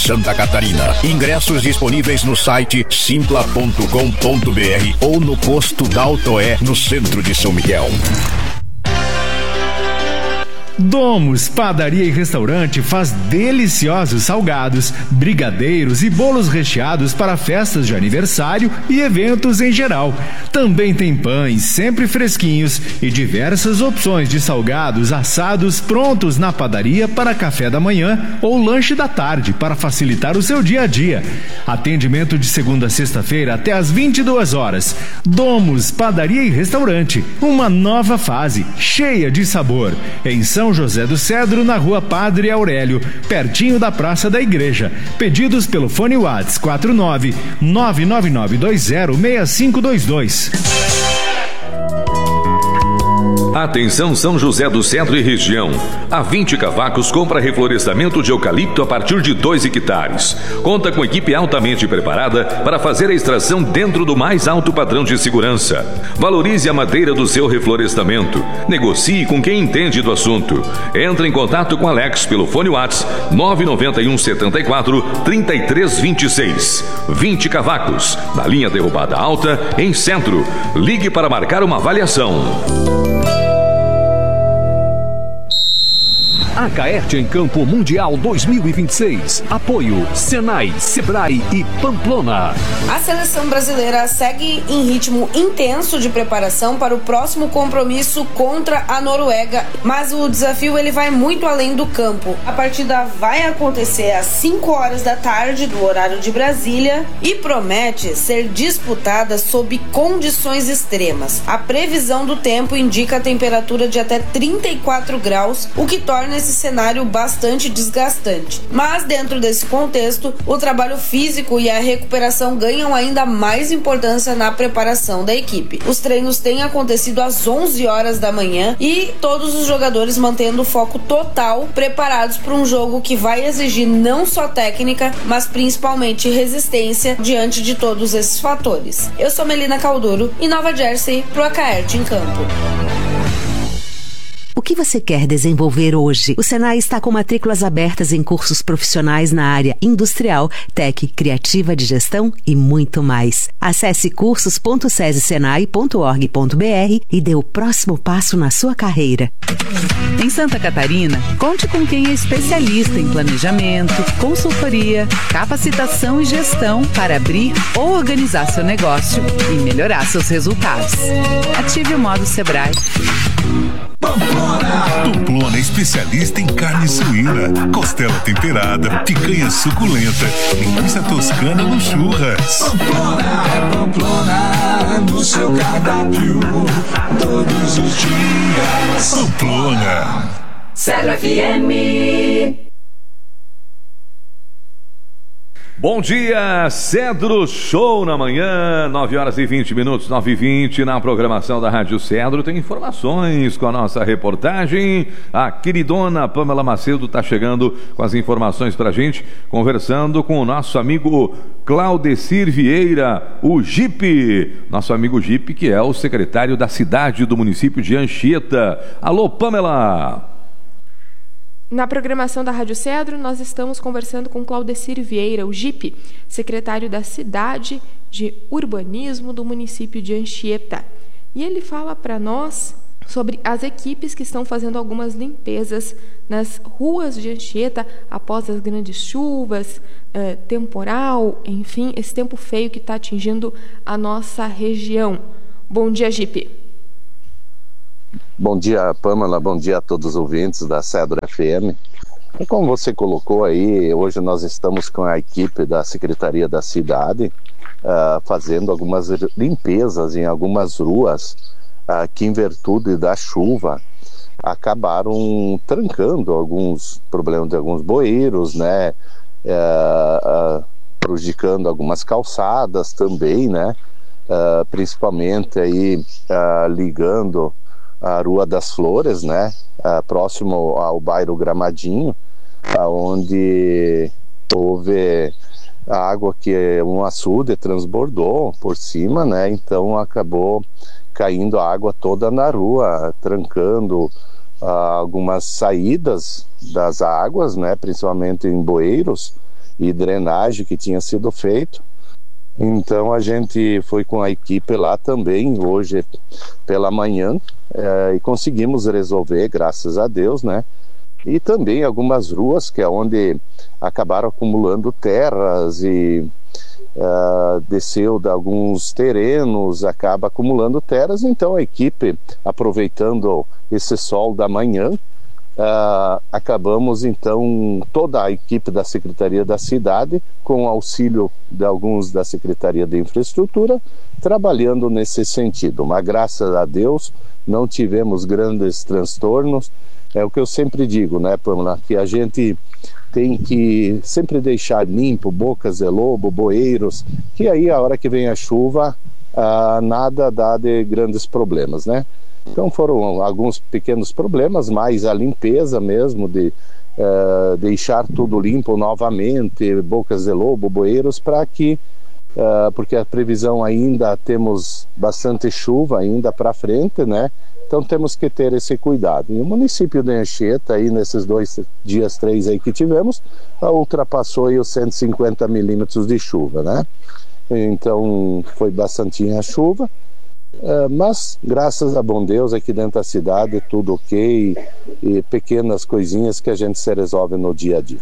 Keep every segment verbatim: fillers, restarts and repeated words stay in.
Santa Catarina. Ingressos disponíveis no site simpla ponto com ponto br ou no posto da Autoé, no centro de São Miguel. Domus Padaria e Restaurante faz deliciosos salgados, brigadeiros e bolos recheados para festas de aniversário e eventos em geral. Também tem pães sempre fresquinhos e diversas opções de salgados assados prontos na padaria para café da manhã ou lanche da tarde para facilitar o seu dia a dia. Atendimento de segunda a sexta-feira até às vinte e duas horas. Domus Padaria e Restaurante, uma nova fase cheia de sabor. Em São São José do Cedro, na rua Padre Aurélio, pertinho da Praça da Igreja. Pedidos pelo fone WhatsApp quatro nove nove nove nove dois zero seis cinco dois dois. Atenção São José do Cedro e região. A vinte Cavacos compra reflorestamento de eucalipto a partir de dois hectares. Conta com equipe altamente preparada para fazer a extração dentro do mais alto padrão de segurança. Valorize a madeira do seu reflorestamento. Negocie com quem entende do assunto. Entre em contato com Alex pelo fone WhatsApp nove nove um sete quatro três três dois seis. vinte Cavacos, na linha Derrubada Alta, em Centro. Ligue para marcar uma avaliação. A Caerte em Campo Mundial dois mil e vinte e seis. Apoio Senai, Sebrae e Pamplona. A seleção brasileira segue em ritmo intenso de preparação para o próximo compromisso contra a Noruega, mas o desafio ele vai muito além do campo. A partida vai acontecer às cinco horas da tarde do horário de Brasília e promete ser disputada sob condições extremas. A previsão do tempo indica a temperatura de até trinta e quatro graus, o que torna esse cenário bastante desgastante. Mas dentro desse contexto, o trabalho físico e a recuperação ganham ainda mais importância na preparação da equipe. Os treinos têm acontecido às onze horas da manhã e todos os jogadores mantendo o foco total, preparados para um jogo que vai exigir não só técnica, mas principalmente resistência diante de todos esses fatores. Eu sou Melina Calduro, em Nova Jersey, pro A Caerte em Campo. O que você quer desenvolver hoje? O Senai está com matrículas abertas em cursos profissionais na área industrial, tech, criativa de gestão e muito mais. Acesse cursos ponto sesi senai ponto org ponto br e dê o próximo passo na sua carreira. Em Santa Catarina, conte com quem é especialista em planejamento, consultoria, capacitação e gestão para abrir ou organizar seu negócio e melhorar seus resultados. Ative o modo Sebrae. Pamplona é especialista em carne suína, costela temperada, picanha suculenta, linguiça toscana no churras. Pamplona é Pamplona no seu cardápio todos os dias. Pamplona. Cedro F M. Bom dia, Cedro Show na manhã, nove horas e vinte minutos, nove e vinte, na programação da Rádio Cedro. Tem informações com a nossa reportagem. A queridona Pamela Macedo está chegando com as informações pra gente, conversando com o nosso amigo Claudecir Vieira, o Jipe, nosso amigo Jipe, que é o secretário da cidade do município de Anchieta. Alô, Pamela! Na programação da Rádio Cedro, nós estamos conversando com Claudecir Vieira, o Jipe, secretário da Cidade de Urbanismo do município de Anchieta. E ele fala para nós sobre as equipes que estão fazendo algumas limpezas nas ruas de Anchieta após as grandes chuvas, eh, temporal, enfim, esse tempo feio que está atingindo a nossa região. Bom dia, Jipe. Bom dia, Pamela, bom dia a todos os ouvintes da Cedro F M. E como você colocou aí, hoje nós estamos com a equipe da Secretaria da Cidade uh, fazendo algumas limpezas em algumas ruas uh, que, em virtude da chuva, acabaram trancando alguns problemas de alguns bueiros, né? Uh, uh, prejudicando algumas calçadas também, né? Uh, principalmente aí uh, ligando a Rua das Flores, né, uh, próximo ao bairro Gramadinho, uh, onde houve a água que um açude transbordou por cima, né, então acabou caindo a água toda na rua, trancando uh, algumas saídas das águas, né, principalmente em bueiros, e drenagem que tinha sido feito. Então a gente foi com a equipe lá também hoje pela manhã é, e conseguimos resolver, graças a Deus, né? E também algumas ruas que é onde acabaram acumulando terras e uh, desceu de alguns terrenos, acaba acumulando terras. Então a equipe, aproveitando esse sol da manhã, uh, acabamos então, toda a equipe da Secretaria da Cidade, com o auxílio de alguns da Secretaria de Infraestrutura, trabalhando nesse sentido. Mas graças a Deus não tivemos grandes transtornos. É o que eu sempre digo, né, Pamela, que a gente tem que sempre deixar limpo bocas de lobo, bueiros, que aí a hora que vem a chuva, ah, nada dá de grandes problemas, né? Então foram alguns pequenos problemas, mas a limpeza mesmo de uh, deixar tudo limpo novamente, bocas de lobo, bueiros, para que, uh, porque a previsão ainda temos bastante chuva ainda para frente, né? Então temos que ter esse cuidado. E o município de Anchieta, aí nesses dois dias, três aí que tivemos, ultrapassou aí os cento e cinquenta milímetros de chuva, né? Então foi bastante a chuva, uh, mas graças a bom Deus aqui dentro da cidade tudo ok, e, e pequenas coisinhas que a gente se resolve no dia a dia.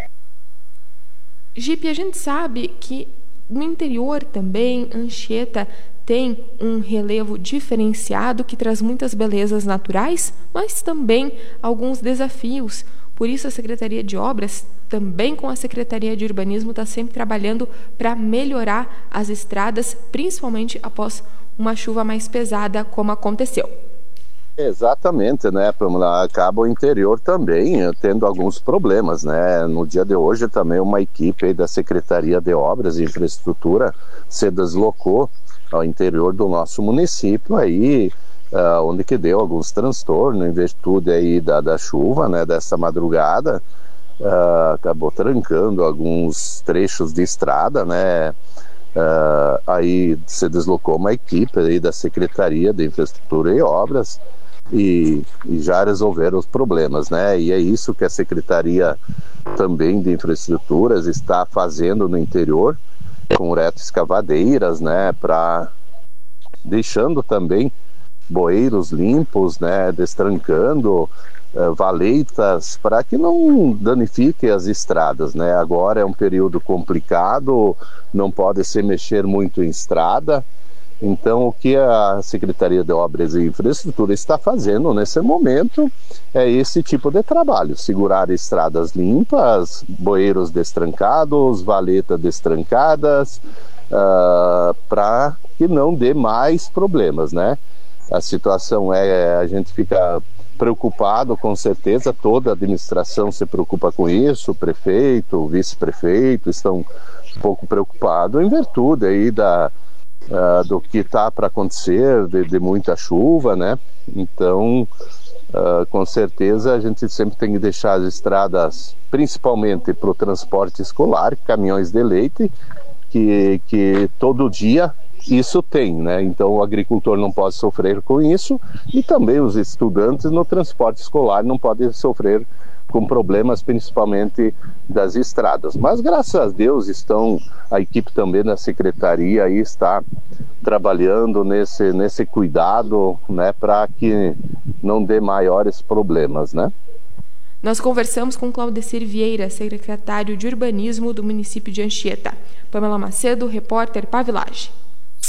Gipe, a gente sabe que no interior também, Anchieta tem um relevo diferenciado que traz muitas belezas naturais, mas também alguns desafios. Por isso a Secretaria de Obras, também com a Secretaria de Urbanismo, está sempre trabalhando para melhorar as estradas, principalmente após uma chuva mais pesada, como aconteceu. Exatamente, né, Pamela? Acaba o interior também tendo alguns problemas, né? No dia de hoje também uma equipe aí da Secretaria de Obras e Infraestrutura se deslocou ao interior do nosso município aí, uh, onde que deu alguns transtornos em virtude aí da, da chuva, né, dessa madrugada, uh, acabou trancando alguns trechos de estrada, né, uh, aí se deslocou uma equipe aí da Secretaria de Infraestrutura e Obras e, e já resolveram os problemas, né, e é isso que a Secretaria também de Infraestruturas está fazendo no interior, com retroescavadeiras, né, para deixando também bueiros limpos, né, destrancando uh, valetas para que não danifique as estradas, né. Agora é um período complicado, não pode se mexer muito em estrada. Então o que a Secretaria de Obras e Infraestrutura está fazendo nesse momento é esse tipo de trabalho, segurar estradas limpas, bueiros destrancados, valetas destrancadas, uh, para que não dê mais problemas, né? A situação é, a gente fica preocupado, com certeza, toda a administração se preocupa com isso, o prefeito, o vice-prefeito estão um pouco preocupados em virtude aí da Uh, do que está para acontecer, de, de muita chuva, né? Então, uh, com certeza, a gente sempre tem que deixar as estradas, principalmente para o transporte escolar, caminhões de leite, que, que todo dia isso tem, né? Então, o agricultor não pode sofrer com isso e também os estudantes no transporte escolar não podem sofrer com problemas principalmente das estradas. Mas graças a Deus estão, a equipe também da secretaria aí está trabalhando nesse, nesse cuidado, né, para que não dê maiores problemas, né? Nós conversamos com Claudecir Vieira, secretário de Urbanismo do município de Anchieta. Pamela Macedo, repórter Pavilage.